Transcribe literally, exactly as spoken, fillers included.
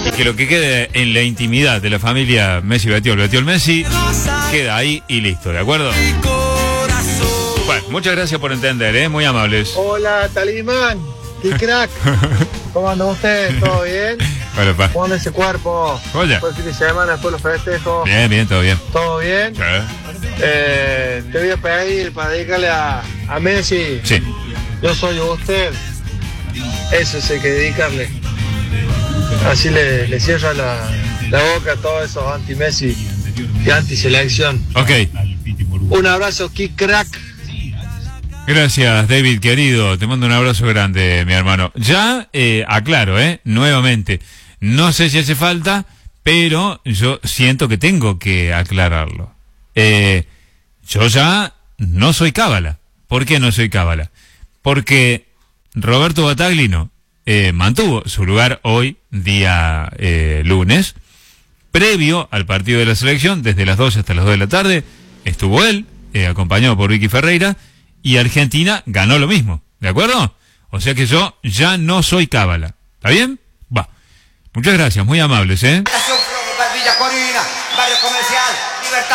Y que lo que quede en la intimidad de la familia Messi Betiol, Betiol Messi, queda ahí y listo, ¿de acuerdo? Bueno, muchas gracias por entender, ¿eh? Muy amables. Hola, Talismán. ¡Qué crack! ¿Cómo andan ustedes? ¿Todo bien? Hola, pa. ¿Cómo anda ese cuerpo? Hola. Después del fin de semana, después los festejos. Bien, bien, todo bien. ¿Todo bien? Sí. Eh, te voy a pedir para dedicarle a, a Messi. Sí. Yo soy usted. Eso es el que dedicarle. Así le, le cierra la, la boca a todos esos anti-Messi y anti-selección. Ok. Un abrazo, Kick Crack. Gracias, David, querido. Te mando un abrazo grande, mi hermano. Ya, eh, aclaro, ¿eh? Nuevamente. No sé si hace falta, pero yo siento que tengo que aclararlo. Eh, yo ya no soy cábala. ¿Por qué no soy cábala? Porque Roberto Battaglino eh, mantuvo su lugar hoy, día eh, lunes, previo al partido de la selección, desde las doce hasta las dos de la tarde, estuvo él, eh, acompañado por Vicky Ferreira, y Argentina ganó lo mismo, ¿de acuerdo? O sea que yo ya no soy cábala, ¿está bien? Va. Muchas gracias, muy amables, ¿eh? Villa Corina, barrio comercial.